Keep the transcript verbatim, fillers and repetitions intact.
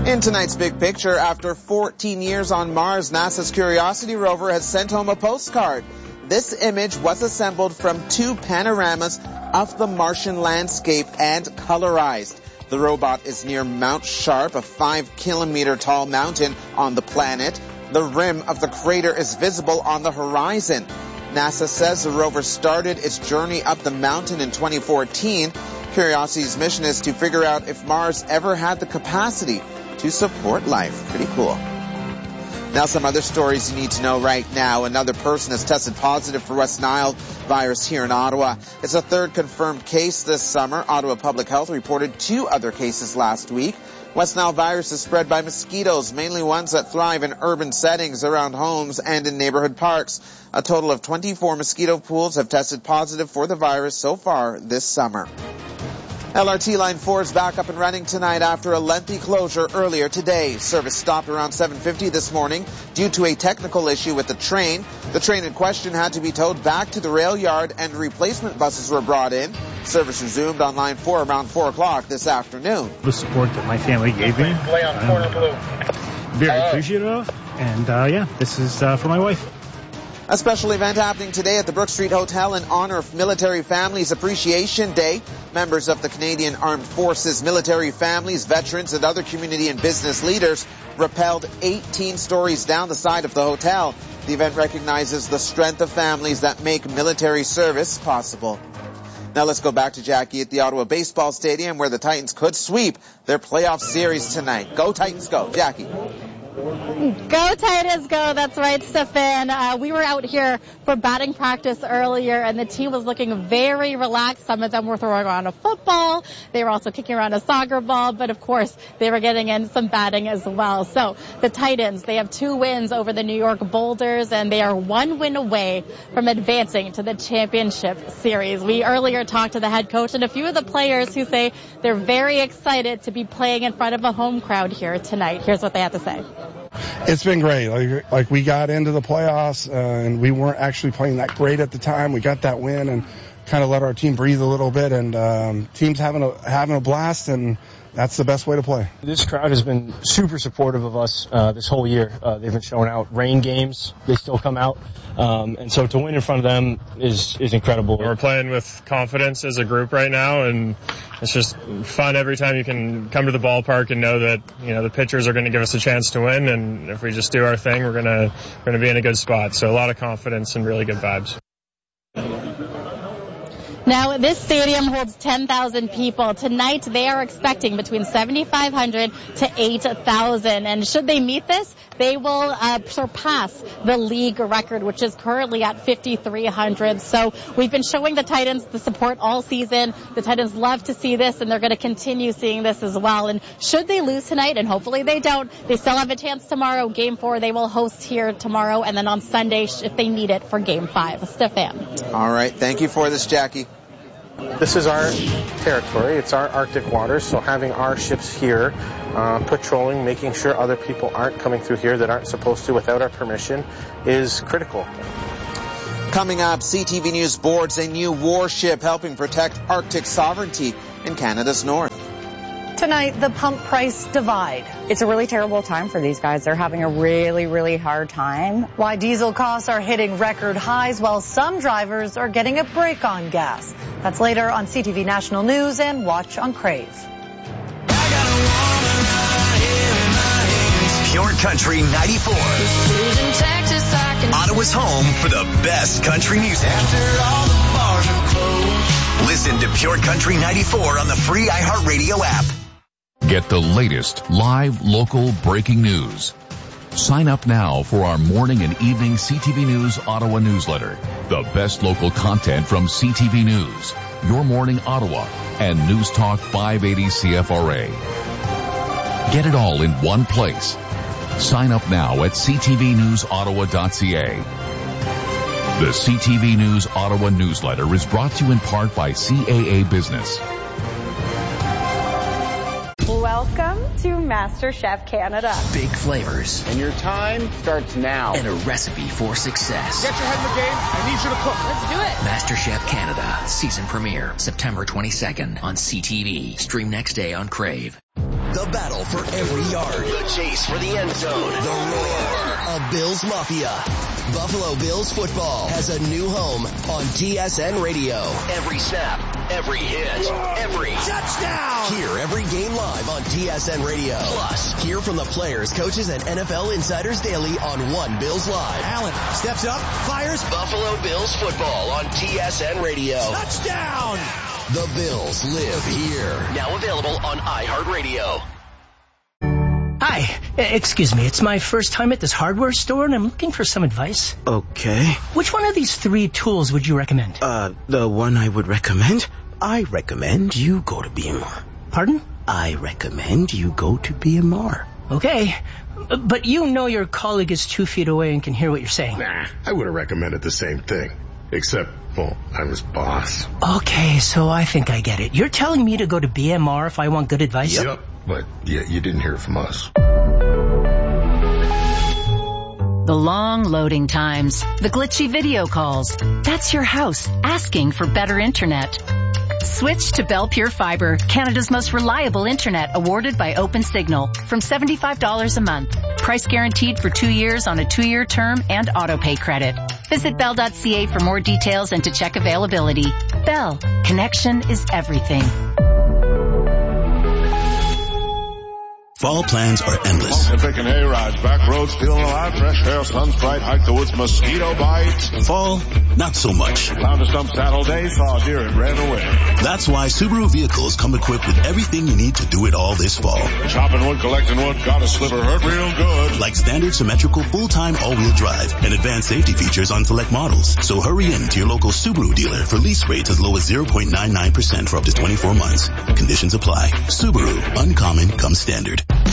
In tonight's Big Picture, after fourteen years on Mars, NASA's Curiosity rover has sent home a postcard. This image was assembled from two panoramas of the Martian landscape and colorized. The robot is near Mount Sharp, a five kilometer tall mountain on the planet. The rim of the crater is visible on the horizon. NASA says the rover started its journey up the mountain in twenty fourteen. Curiosity's mission is to figure out if Mars ever had the capacity to support life. Pretty cool. Now some other stories you need to know right now. Another person has tested positive for West Nile virus here in Ottawa. It's a third confirmed case this summer. Ottawa Public Health reported two other cases last week. West Nile virus is spread by mosquitoes, mainly ones that thrive in urban settings around homes and in neighborhood parks. A total of twenty-four mosquito pools have tested positive for the virus so far this summer. L R T Line four is back up and running tonight after a lengthy closure earlier today. Service stopped around seven fifty this morning due to a technical issue with the train. The train in question had to be towed back to the rail yard and replacement buses were brought in. Service resumed on Line four around four o'clock this afternoon. The support that my family gave me, Lay on corner blue. very appreciative of, and uh, yeah, this is uh, for my wife. A special event happening today at the Brook Street Hotel in honor of Military Families Appreciation Day. Members of the Canadian Armed Forces, military families, veterans, and other community and business leaders rappelled eighteen stories down the side of the hotel. The event recognizes the strength of families that make military service possible. Now let's go back to Jackie at the Ottawa Baseball Stadium where the Titans could sweep their playoff series tonight. Go Titans, go. Jackie. Go Titans, go. That's right, Stefan. Uh, we were out here for batting practice earlier, and the team was looking very relaxed. Some of them were throwing around a football. They were also kicking around a soccer ball, but of course, they were getting in some batting as well. So the Titans, they have two wins over the New York Boulders, and they are one win away from advancing to the championship series. We earlier talked to the head coach and a few of the players who say they're very excited to be playing in front of a home crowd here tonight. Here's what they have to say. It's been great. Like, like we got into the playoffs, uh, and we weren't actually playing that great at the time. We got that win and kind of let our team breathe a little bit. And um, team's having a having a blast, and that's the best way to play. This crowd has been super supportive of us uh, this whole year. Uh, they've been showing out. Rain games, they still come out. Um, and so to win in front of them is, is incredible. We're playing with confidence as a group right now, and it's just fun every time you can come to the ballpark and know that, you know, the pitchers are going to give us a chance to win, and if we just do our thing, we're going to we're going to be in a good spot. So a lot of confidence and really good vibes. Now, this stadium holds ten thousand people. Tonight, they are expecting between seventy-five hundred to eight thousand. And should they meet this, they will uh, surpass the league record, which is currently at fifty-three hundred. So we've been showing the Titans the support all season. The Titans love to see this, and they're going to continue seeing this as well. And should they lose tonight, and hopefully they don't, they still have a chance tomorrow. Game four, they will host here tomorrow, and then on Sunday, if they need it, for game five. Stefan. All right. Thank you for this, Jackie. This is our territory. It's our Arctic waters, so having our ships here uh, patrolling, making sure other people aren't coming through here that aren't supposed to without our permission is critical. Coming up, C T V News boards a new warship helping protect Arctic sovereignty in Canada's north. Tonight, the pump price divide. It's a really terrible time for these guys. They're having a really, really hard time. Why diesel costs are hitting record highs while some drivers are getting a break on gas. That's later on C T V National News and watch on Crave. Pure Country ninety-four. Ottawa's home for the best country music. After all the bars are closed. Listen to Pure Country ninety-four on the free iHeartRadio app. Get the latest live local breaking news. Sign up now for our morning and evening C T V News Ottawa newsletter. The best local content from C T V News, Your Morning Ottawa, and News Talk five eighty C F R A. Get it all in one place. Sign up now at c t v news ottawa dot c a. The C T V News Ottawa newsletter is brought to you in part by C A A Business. Welcome to MasterChef Canada. Big flavors. And your time starts now. And a recipe for success. Get your head in the game. I need you to cook. Let's do it. MasterChef Canada. Season premiere September twenty-second on C T V. Stream next day on Crave. The battle for every yard. The chase for the end zone. The roar of Bills Mafia. Buffalo Bills football has a new home on T S N Radio. Every snap, every hit, every touchdown. Hear every game live on T S N Radio. Plus, hear from the players, coaches, and N F L insiders daily on One Bills Live. Allen steps up, fires. Buffalo Bills football on T S N Radio. Touchdown. The Bills live here. Now available on iHeartRadio. Hi, excuse me, it's my first time at this hardware store and I'm looking for some advice. Okay. Which one of these three tools would you recommend? Uh, the one I would recommend? I recommend you go to B M R. Pardon? I recommend you go to B M R. Okay, but you know your colleague is two feet away and can hear what you're saying. Nah, I would have recommended the same thing. Except, well, I'm his boss. Okay, so I think I get it. You're telling me to go to B M R if I want good advice? Yep, but yeah, you didn't hear it from us. The long loading times, the glitchy video calls. That's your house asking for better internet. Switch to Bell Pure Fiber, Canada's most reliable internet, awarded by OpenSignal, from seventy-five dollars a month. Price guaranteed for two years on a two-year term and auto-pay credit. Visit bell dot c a for more details and to check availability. Bell, connection is everything. Fall plans are endless. I'm taking hay rides, back roads, feeling alive, fresh air, sun's bright, hike the woods, mosquito bites. Fall, not so much. Found a stump Saturday, saw a deer and ran away. That's why Subaru vehicles come equipped with everything you need to do it all this fall. Chopping wood, collecting wood, got a sliver, hurt real good. Like standard symmetrical full-time all-wheel drive and advanced safety features on select models. So hurry in to your local Subaru dealer for lease rates as low as zero point nine nine percent for up to twenty-four months. Conditions apply. Subaru, uncommon comes standard.